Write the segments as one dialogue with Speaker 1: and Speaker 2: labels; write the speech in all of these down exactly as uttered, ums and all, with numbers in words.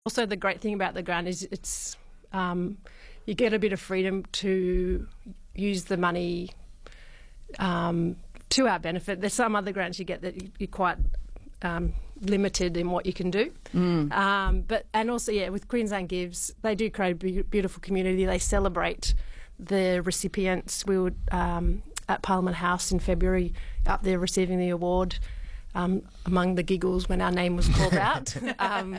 Speaker 1: Also, the great thing about the grant is it's um, you get a bit of freedom to use the money um, to our benefit. There's some other grants you get that you're quite um, limited in what you can do.
Speaker 2: Mm.
Speaker 1: Um, but and also, yeah, with Queensland Gives, they do create a be- beautiful community. They celebrate the recipients. We were um, at Parliament House in February, up there receiving the award. Um, among the giggles when our name was called out. Um,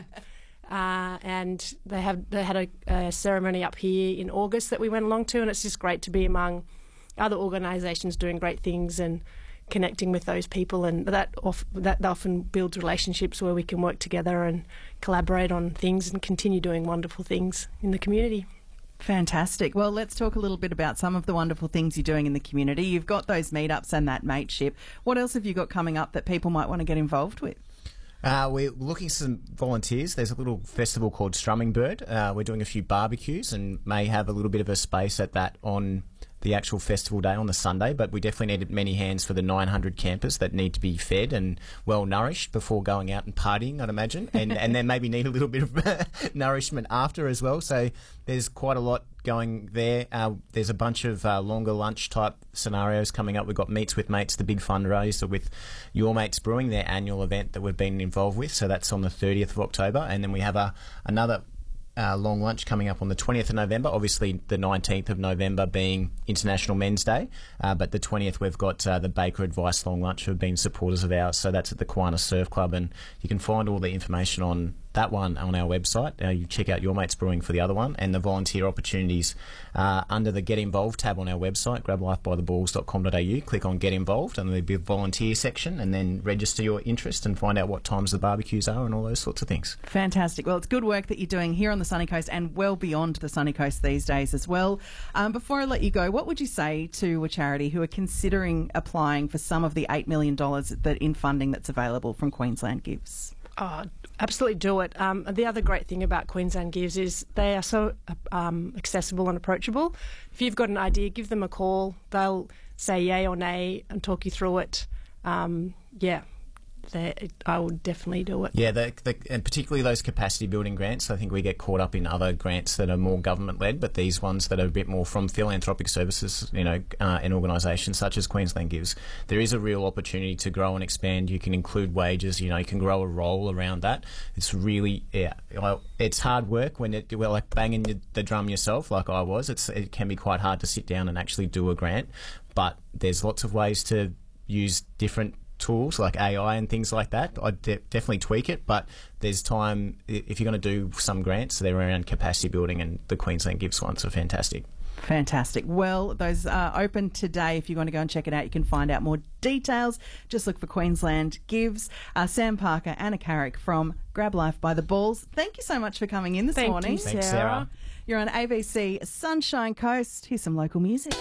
Speaker 1: Uh, and they have they had a, a ceremony up here in August that we went along to, and it's just great to be among other organisations doing great things and connecting with those people, and that off, that often builds relationships where we can work together and collaborate on things and continue doing wonderful things in the community.
Speaker 2: Fantastic. Well, let's talk a little bit about some of the wonderful things you're doing in the community. You've got those meetups and that mateship. What else have you got coming up that people might want to get involved with?
Speaker 3: Uh, we're looking for some volunteers. There's a little festival called Strumming Bird. Uh, we're doing a few barbecues and may have a little bit of a space at that on the actual festival day on the Sunday, but we definitely need many hands for the nine hundred campers that need to be fed and well nourished before going out and partying, I'd imagine, and and then maybe need a little bit of nourishment after as well. So there's quite a lot going there. Uh, there's a bunch of uh, longer lunch type scenarios coming up. We've got Meets with Mates, the big fundraiser with Your Mates Brewing, their annual event that we've been involved with. So that's on the thirtieth of October, and then we have a another Uh, long lunch coming up on the twentieth of November, obviously the nineteenth of November being International Men's Day, uh, but the twentieth we've got uh, the Baker Advice long lunch, who have been supporters of ours, so that's at the Kiwana Surf Club, and you can find all the information on that one on our website. Uh, you check out Your Mates Brewing for the other one, and the volunteer opportunities uh, under the Get Involved tab on our website, grab life by the balls dot com dot a u. Click on Get Involved, and there'll be a volunteer section, and then register your interest and find out what times the barbecues are and all those sorts of things.
Speaker 2: Fantastic. Well, it's good work that you're doing here on the Sunny Coast and well beyond the Sunny Coast these days as well. Um, before I let you go, what would you say to a charity who are considering applying for some of the eight million dollars that in funding that's available from Queensland Gives?
Speaker 1: Oh, absolutely do it. Um, the other great thing about Queensland Gives is they are so um, accessible and approachable. If you've got an idea, give them a call. They'll say yay or nay and talk you through it. Um, yeah. They, I would definitely do it.
Speaker 3: Yeah, the, the, and particularly those capacity building grants. I think we get caught up in other grants that are more government led, but these ones that are a bit more from philanthropic services, you know, uh, and organisations such as Queensland Gives, there is a real opportunity to grow and expand. You can include wages. You know, you can grow a role around that. It's really, yeah, well, it's hard work when it, well, like banging the drum yourself, like I was. It's it can be quite hard to sit down and actually do a grant, but there's lots of ways to use different tools like A I and things like that. I'd de- definitely tweak it, but there's time if you're going to do some grants, they're around capacity building, and the Queensland Gives ones are fantastic.
Speaker 2: Fantastic. Well, those are open today. If you want to go and check it out, you can find out more details. Just look for Queensland Gives. Uh, Sam Parker, Anna Carrick from Grab Life by the Balls. Thank you so much for coming in this
Speaker 1: Thank
Speaker 2: morning.
Speaker 1: You, Sarah. Thanks, Sarah.
Speaker 2: You're on A B C Sunshine Coast. Here's some local music.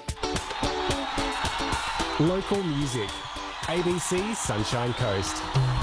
Speaker 4: Local music. A B C Sunshine Coast.